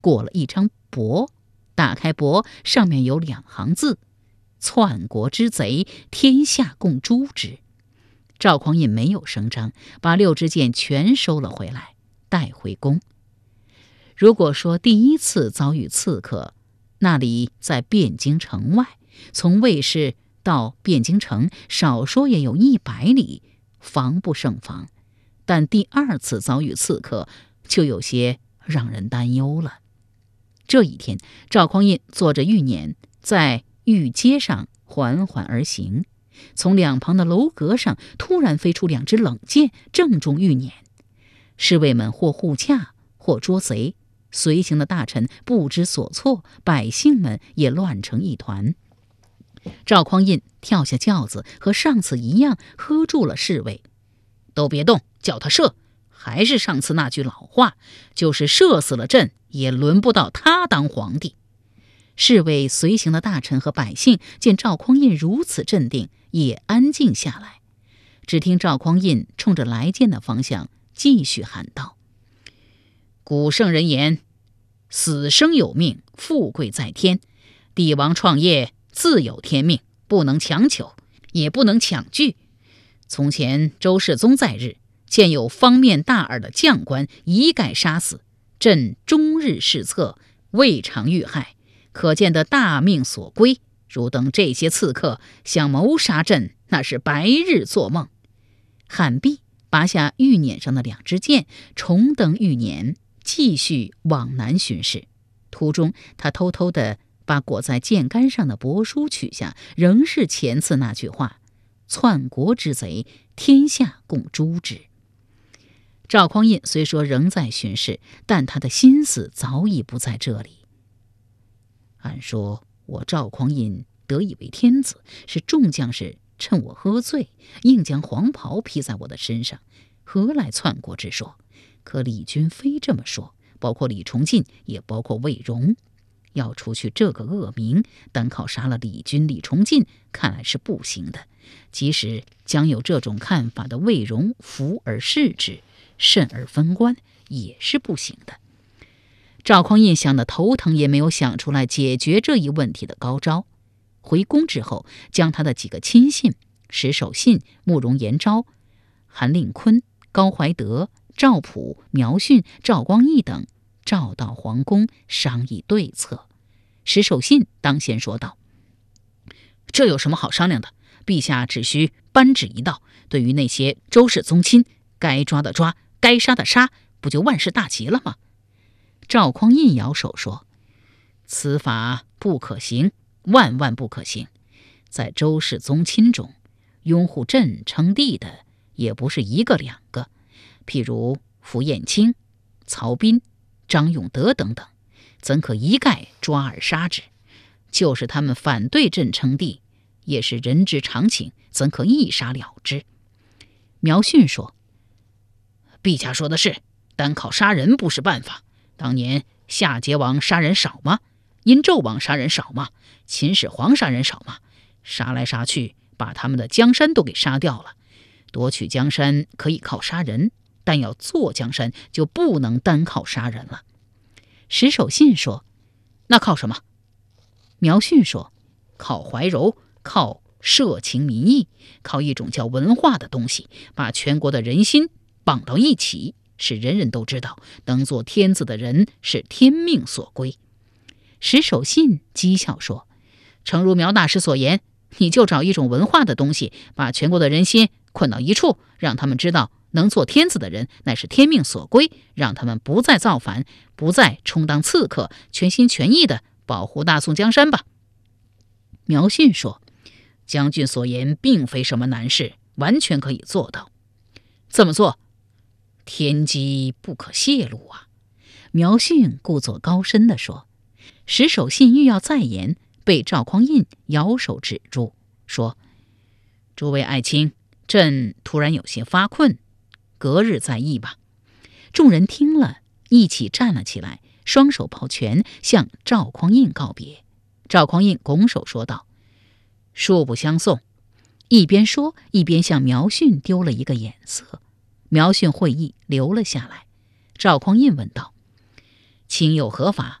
过了一张帛，打开帛，上面有2行字：篡国之贼，天下共诛之。赵匡胤没有声张，把6支箭全收了回来，带回宫。如果说第一次遭遇刺客，那里在汴京城外，从卫士到汴京城少说也有100里，防不胜防。但第2次遭遇刺客，就有些让人担忧了。这一天，赵匡胤坐着御辇，在御街上缓缓而行，从2旁的楼阁上突然飞出2支冷箭，正中御辇。侍卫们或护驾，或捉贼，随行的大臣不知所措，百姓们也乱成一团。赵匡胤跳下轿子，和上次一样，喝住了侍卫：“都别动，叫他射。还是上次那句老话，就是射死了朕，也轮不到他当皇帝。”侍卫、随行的大臣和百姓见赵匡胤如此镇定，也安静下来。只听赵匡胤冲着来箭的方向继续喊道：“古圣人言，死生有命，富贵在天。帝王创业自有天命，不能强求，也不能强拒。从前周世宗在日，见有方面大耳的将官一概杀死，朕终日侍侧，未尝遇害，可见得大命所归。如等这些刺客想谋杀朕，那是白日做梦。”喊毕，拔下御辇上的2支箭，重登御辇，继续往南巡视。途中，他偷偷地把裹在箭杆上的帛书取下，仍是前次那句话：篡国之贼，天下共诛之。赵匡胤虽说仍在巡视，但他的心思早已不在这里。按说我赵匡胤得以为天子，是众将士趁我喝醉，硬将黄袍披在我的身上，何来篡国之说？可李军非这么说，包括李崇进，也包括魏荣。要除去这个恶名，单靠杀了李军、李崇进，看来是不行的。即使将有这种看法的魏荣服而视之，慎而分官，也是不行的。赵匡胤想得头疼，也没有想出来解决这一问题的高招。回宫之后，将他的几个亲信石守信、慕容延昭、韩令坤、高怀德、赵普、苗训、赵光义等召到皇宫商议对策。石守信当先说道：“这有什么好商量的？陛下只需颁旨一道，对于那些周氏宗亲，该抓的抓，该杀的杀，不就万事大吉了吗？”赵匡胤摇手说：“此法不可行，万万不可行。在周氏宗亲中，拥护朕称帝的也不是1个2个，譬如符彦卿、曹彬、张永德等等，怎可一概抓而杀之？就是他们反对朕称帝，也是人之常情，怎可一杀了之？”苗训说：“陛下说的是，单靠杀人不是办法。当年夏桀王杀人少吗？殷纣王杀人少吗？秦始皇杀人少吗？杀来杀去，把他们的江山都给杀掉了。夺取江山可以靠杀人，但要做江山就不能单靠杀人了。”石守信说：“那靠什么？”苗训说：“靠怀柔，靠社情民意，靠一种叫文化的东西，把全国的人心绑到一起，使人人都知道，能做天子的人是天命所归。”石守信讥笑说：“诚如苗大师所言，你就找一种文化的东西，把全国的人心捆到一处，让他们知道能做天子的人乃是天命所归，让他们不再造反，不再充当刺客，全心全意地保护大宋江山吧。”苗训说：“将军所言并非什么难事，完全可以做到。”“怎么做？”“天机不可泄露啊。”苗训故作高深地说。石守信欲要再言，被赵匡胤摇手止住，说：“诸位爱卿，朕突然有些发困，隔日再议吧。”众人听了，一起站了起来，双手抱拳，向赵匡胤告别。赵匡胤拱手说道：“恕不相送。”一边说，一边向苗训丢了一个眼色。苗训会意，留了下来。赵匡胤问道：“ 亲又何法？